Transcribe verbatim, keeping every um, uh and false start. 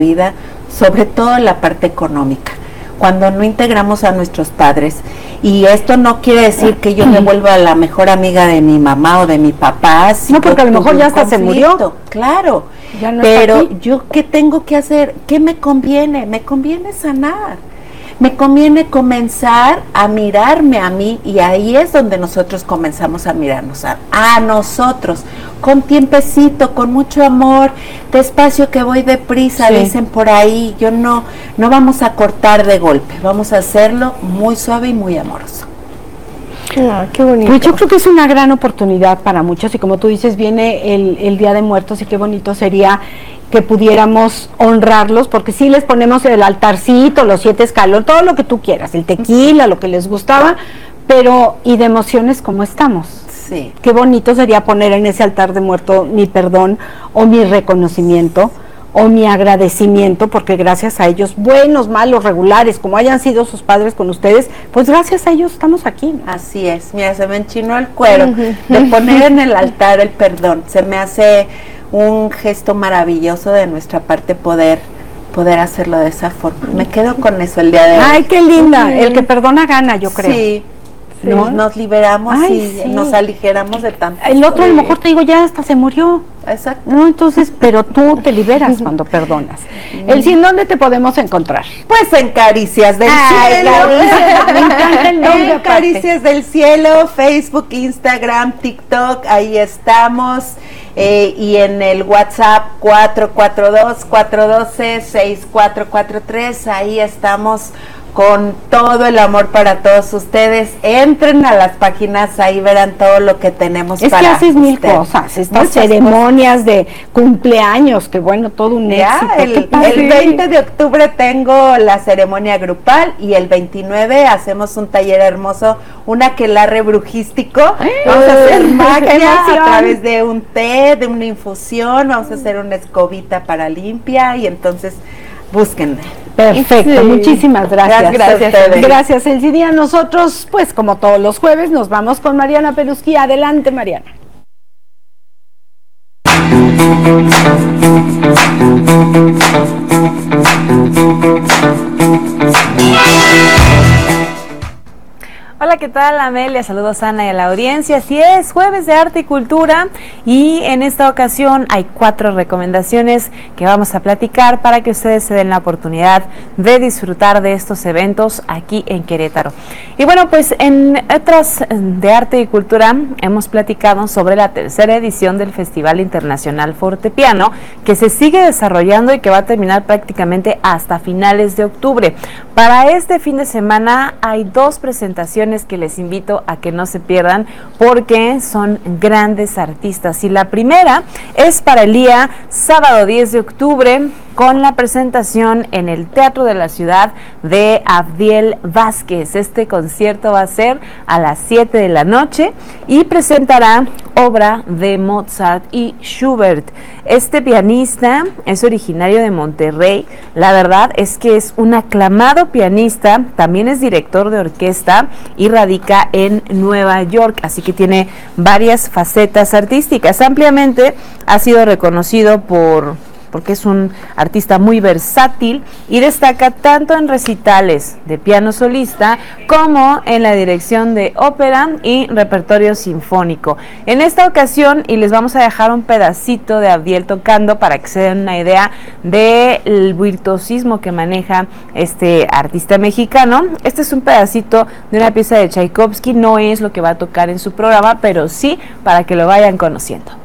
vida, sobre todo en la parte económica, cuando no integramos a nuestros padres. Y esto no quiere decir que yo me vuelva la mejor amiga de mi mamá o de mi papá. Si no, porque a lo mejor ya hasta se murió. Claro, ya no pero yo ¿qué tengo que hacer? ¿Qué me conviene? Me conviene sanar. Me conviene comenzar a mirarme a mí, y ahí es donde nosotros comenzamos a mirarnos a, a nosotros, con tiempecito, con mucho amor, despacio que voy deprisa, sí. Dicen por ahí, yo no, no vamos a cortar de golpe, vamos a hacerlo muy suave y muy amoroso. Ah, qué bonito. Pues yo creo que es una gran oportunidad para muchos, y como tú dices, viene el, el Día de Muertos, y qué bonito sería que pudiéramos honrarlos, porque sí les ponemos el altarcito, los siete escalones, todo lo que tú quieras, el tequila, lo que les gustaba, pero y de emociones como estamos. Sí. Qué bonito sería poner en ese altar de muerto mi perdón o mi reconocimiento o mi agradecimiento, porque gracias a ellos, buenos, malos, regulares, como hayan sido sus padres con ustedes, pues gracias a ellos estamos aquí. Así es, mira, se me enchinó el cuero uh-huh. de poner en el altar el perdón. Se me hace un gesto maravilloso de nuestra parte poder poder hacerlo de esa forma. Me quedo con eso el día de hoy. Ay, qué linda. Uh-huh. El que perdona gana, yo creo. Sí. Sí. ¿No? Nos liberamos. Ay, y sí. Nos aligeramos de tanto. El otro a lo mejor te digo, ya hasta se murió. Exacto. No, entonces, pero tú te liberas cuando perdonas. El sí, ¿en dónde te podemos encontrar? Pues en Caricias del Ay, Cielo. Caricias, me encanta el nombre. En Caricias del Cielo, Facebook, Instagram, TikTok, ahí estamos. Eh, y en el WhatsApp cuatro cuatro dos, cuatro uno dos, seis cuatro cuatro tres, ahí estamos con todo el amor para todos ustedes. Entren a las páginas, ahí verán todo lo que tenemos. Es para que haces mil ustedes. cosas, estas Muchas ceremonias cosas. De cumpleaños, que bueno, todo un ya, éxito. El, el veinte de octubre tengo la ceremonia grupal, y el veintinueve hacemos un taller hermoso, un aquelarre brujístico. ¡Ay! Vamos a hacer magia a través de un té, de una infusión, vamos a hacer una escobita para limpia, y entonces búsquenme. Perfecto, sí. Muchísimas gracias. Gracias, gracias, gracias Elcidia. Nosotros, pues como todos los jueves, nos vamos con Mariana Pelusquí. Adelante, Mariana. Hola, ¿qué tal, Amelia? Saludos a Ana y a la audiencia. Así es, jueves de arte y cultura, y en esta ocasión hay cuatro recomendaciones que vamos a platicar para que ustedes se den la oportunidad de disfrutar de estos eventos aquí en Querétaro. Y bueno, pues en otras de arte y cultura hemos platicado sobre la tercera edición del Festival Internacional Fortepiano, que se sigue desarrollando y que va a terminar prácticamente hasta finales de octubre. Para este fin de semana hay dos presentaciones que les invito a que no se pierdan, porque son grandes artistas, y la primera es para el día sábado diez de octubre, con la presentación en el Teatro de la Ciudad de Abdiel Vázquez. Este concierto va a ser a las siete de la noche y presentará obra de Mozart y Schubert. Este pianista es originario de Monterrey. La verdad es que es un aclamado pianista, también es director de orquesta y radica en Nueva York, así que tiene varias facetas artísticas. Ampliamente ha sido reconocido por... porque es un artista muy versátil y destaca tanto en recitales de piano solista como en la dirección de ópera y repertorio sinfónico. En esta ocasión, y les vamos a dejar un pedacito de Abdiel tocando para que se den una idea del virtuosismo que maneja este artista mexicano. Este es un pedacito de una pieza de Tchaikovsky, no es lo que va a tocar en su programa, pero sí para que lo vayan conociendo.